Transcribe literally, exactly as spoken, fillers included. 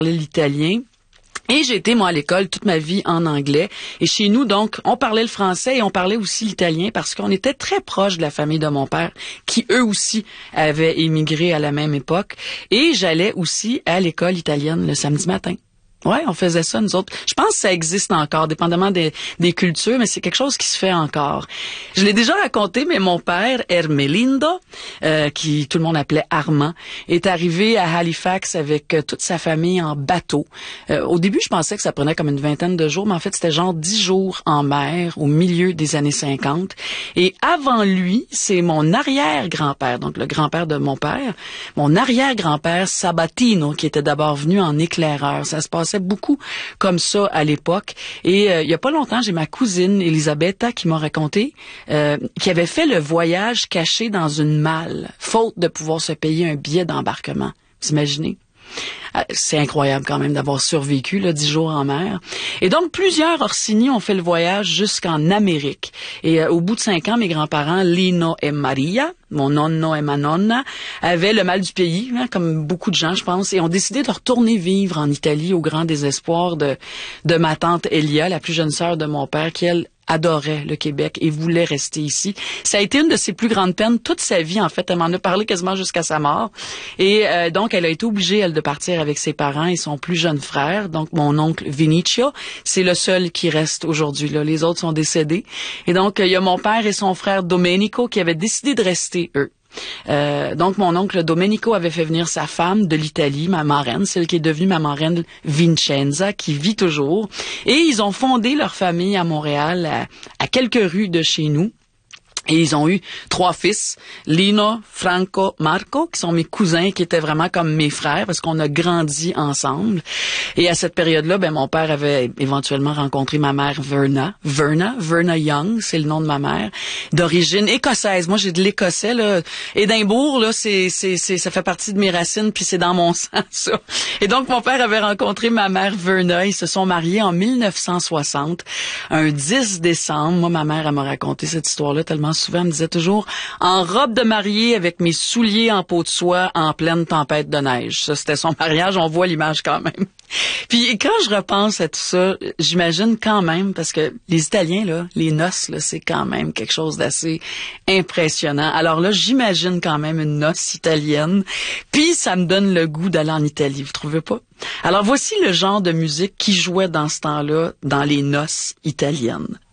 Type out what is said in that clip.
l'italien. Et j'ai été, moi, à l'école toute ma vie en anglais. Et chez nous, donc, on parlait le français et on parlait aussi l'italien parce qu'on était très proche de la famille de mon père, qui eux aussi avaient émigré à la même époque. Et j'allais aussi à l'école italienne le samedi matin. Ouais, on faisait ça, nous autres. Je pense que ça existe encore, dépendamment des, des cultures, mais c'est quelque chose qui se fait encore. Je l'ai déjà raconté, mais mon père, Ermelindo, euh, qui tout le monde appelait Armand, est arrivé à Halifax avec euh, toute sa famille en bateau. Euh, au début, je pensais que ça prenait comme une vingtaine de jours, mais en fait, c'était genre dix jours en mer au milieu des années cinquante. Et avant lui, c'est mon arrière-grand-père, donc le grand-père de mon père, mon arrière-grand-père Sabatino, qui était d'abord venu en éclaireur. Ça se passe beaucoup comme ça à l'époque. Et euh, il y a pas longtemps, j'ai ma cousine Elisabetta qui m'a raconté euh, qui avait fait le voyage caché dans une malle, faute de pouvoir se payer un billet d'embarquement. Vous imaginez? C'est incroyable quand même d'avoir survécu là, dix jours en mer. Et donc, plusieurs Orsini ont fait le voyage jusqu'en Amérique. Et euh, au bout de cinq ans, mes grands-parents, Lino et Maria, mon nonno et ma nonna, avaient le mal du pays, hein, comme beaucoup de gens, je pense, et ont décidé de retourner vivre en Italie au grand désespoir de, de ma tante Elia, la plus jeune sœur de mon père, qui, elle, adorait le Québec et voulait rester ici. Ça a été une de ses plus grandes peines toute sa vie, en fait. Elle m'en a parlé quasiment jusqu'à sa mort. Et euh, donc, elle a été obligée, elle, de partir avec ses parents et son plus jeune frère, donc mon oncle Vinicio. C'est le seul qui reste aujourd'hui, là. Les autres sont décédés. Et donc, il y a mon père et son frère Domenico qui avaient décidé de rester, eux. Euh, donc, mon oncle Domenico avait fait venir sa femme de l'Italie, ma marraine, celle qui est devenue ma marraine Vincenza, qui vit toujours. Et ils ont fondé leur famille à Montréal, à, à quelques rues de chez nous. Et ils ont eu trois fils, Lino, Franco, Marco, qui sont mes cousins, qui étaient vraiment comme mes frères, parce qu'on a grandi ensemble. Et à cette période-là, ben mon père avait éventuellement rencontré ma mère Verna. Verna, Verna Young, c'est le nom de ma mère, d'origine écossaise. Moi, j'ai de l'écossais, là. Édimbourg, là, c'est, c'est, c'est, ça fait partie de mes racines, puis c'est dans mon sang, ça. Et donc, mon père avait rencontré ma mère Verna. Ils se sont mariés en mille neuf cent soixante, un dix décembre. Moi, ma mère, elle m'a raconté cette histoire-là tellement souvent, elle me disait toujours en robe de mariée avec mes souliers en peau de soie en pleine tempête de neige. Ça, c'était son mariage. On voit l'image quand même. Puis quand je repense à tout ça, j'imagine quand même, parce que les Italiens, là, les noces, là, c'est quand même quelque chose d'assez impressionnant. Alors là, j'imagine quand même une noce italienne. Puis ça me donne le goût d'aller en Italie, vous trouvez pas? Alors voici le genre de musique qui jouait dans ce temps-là dans les noces italiennes.